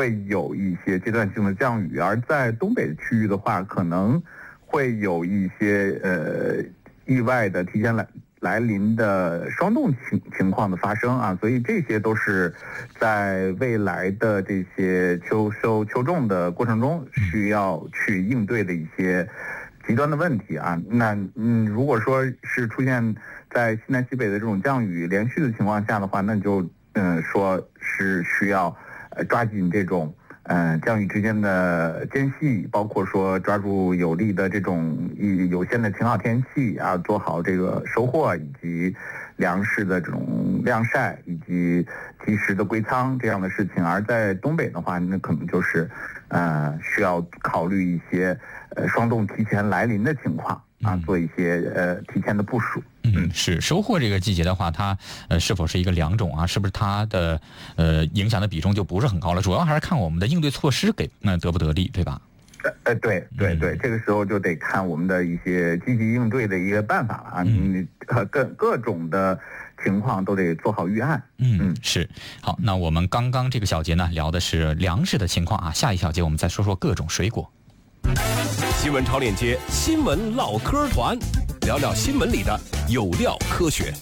会有一些阶段性的降雨，而在东北的区域的话，可能会有一些意外的提前来临的霜冻情况的发生啊，所以这些都是在未来的这些秋收秋种的过程中需要去应对的一些极端的问题啊。那如果说是出现在西南西北的这种降雨连续的情况下的话，那就说是需要抓紧这种降雨之间的间隙，包括说抓住有利的这种有限的晴好天气啊，做好这个收获以及粮食的这种晾晒以及及时的归仓这样的事情。而在东北的话，那可能就是需要考虑一些霜冻提前来临的情况啊，做一些提前的部署。 是收获这个季节的话，它是否是一个良种啊？是不是它的影响的比重就不是很高了？主要还是看我们的应对措施给得不得力，对吧？ 对，这个时候就得看我们的一些积极应对的一个办法了啊。各种的情况都得做好预案。 是。好，那我们刚刚这个小节呢聊的是粮食的情况啊，下一小节我们再说说各种水果。 新闻超链接，新闻唠嗑团，聊聊新闻里的有料科学。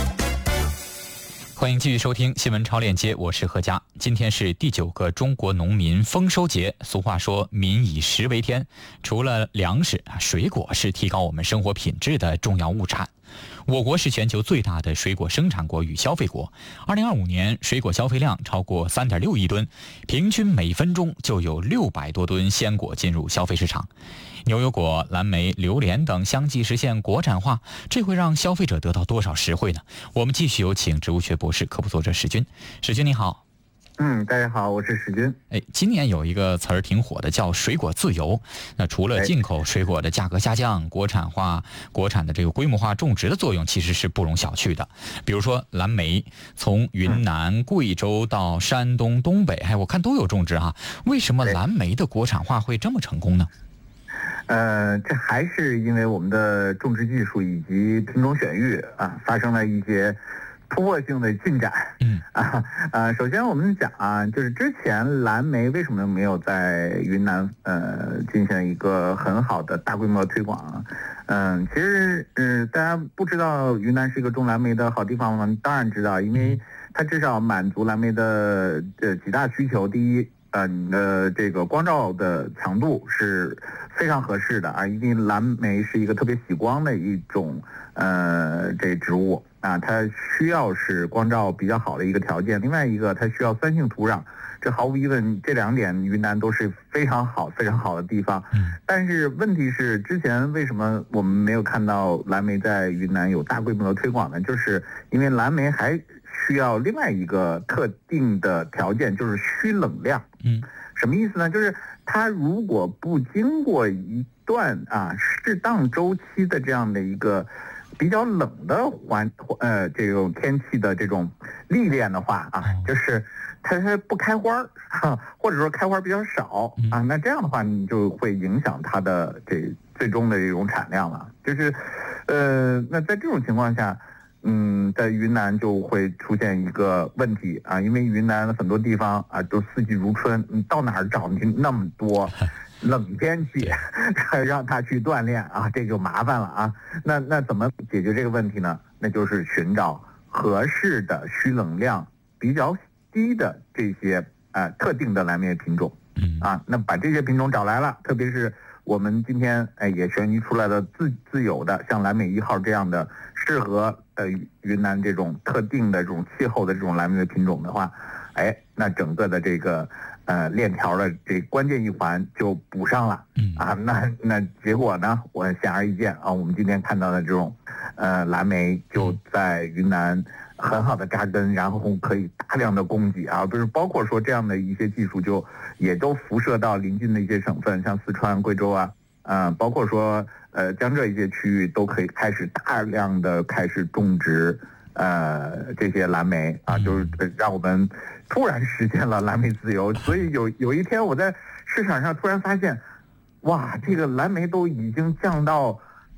欢迎继续收听新闻超链接，我是何佳。今天是第9个中国农民丰收节，俗话说民以食为天，除了粮食，水果是提高我们生活品质的重要物产。我国是全球最大的水果生产国与消费国，2025年水果消费量超过3.6亿吨，平均每分钟就有600多吨鲜果进入消费市场。牛油果、蓝莓、榴莲等相继实现国产化，这会让消费者得到多少实惠呢？我们继续有请植物学博士、科普作者史军。史军你好。 大家好，我是史军。 今年有一个词儿挺火的，叫水果自由。那除了进口水果的价格下降，国产的这个规模化种植的作用其实是不容小觑的。比如说蓝莓，从云南、贵州到山东、东北，我看都有种植哈。为什么蓝莓的国产化会这么成功呢？ 这还是因为我们的种植技术以及品种选育啊，发生了一些突破性的进展。首先我们讲啊，就是之前蓝莓为什么没有在云南进行一个很好的大规模推广？其实大家不知道云南是一个种蓝莓的好地方吗？当然知道，因为它至少满足蓝莓的几大需求。第一，你的这个光照的强度是非常合适的啊，因为蓝莓是一个特别喜光的一种这植物啊，它需要是光照比较好的一个条件。另外一个，它需要酸性土壤，这毫无疑问，这2点云南都是非常好的地方。但是问题是，之前为什么我们没有看到蓝莓在云南有大规模的推广呢？就是因为蓝莓还需要另外一个特定的条件，就是需冷晾。什么意思呢？就是它如果不经过一段适当周期的这样的一个比较冷的这种天气的这种历练的话就是它不开花或者说开花比较少那这样的话你就会影响它的这最终的这种产量了。就是那在这种情况下，在云南就会出现一个问题因为云南很多地方都四季如春，你到哪儿找你那么多冷天气让它去锻炼这就麻烦了那怎么解决这个问题呢？那就是寻找合适的需冷量比较低的这些特定的蓝莓品种那把这些品种找来了，特别是我们今天也选育出来的自有的像蓝莓1号这样的适合云南这种特定的这种气候的这种蓝莓的品种的话，那整个的这个链条的这关键一环就补上了那结果呢，我显而易见我们今天看到的这种蓝莓就在云南很好的扎根，然后可以大量的供给不是包括说这样的一些技术就也都辐射到邻近的一些省份，像四川、贵州包括说江浙一些区域都可以开始大量的开始种植这些蓝莓就是让我们突然实现了蓝莓自由。所以有一天我在市场上突然发现，哇，这个蓝莓都已经降到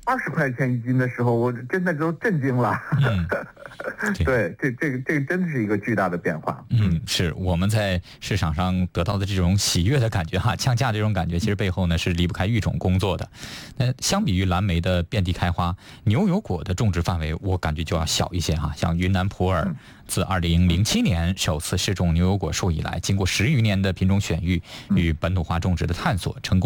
20块钱一斤的时候，我真的都震惊了。对，这真的是一个巨大的变化。 是我们在市场上得到的这种喜悦的感觉哈，降价这种感觉，其实背后呢是离不开育种工作的。那相比于蓝莓的遍地开花，牛油果的种植范围我感觉就要小一些哈。像云南普洱，自2007年首次试种牛油果树以来，经过10余年的品种选育与本土化种植的探索，成功